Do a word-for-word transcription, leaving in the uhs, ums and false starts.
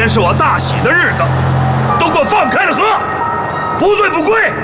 天是我大喜的日子，都给我放开了喝！不醉不归。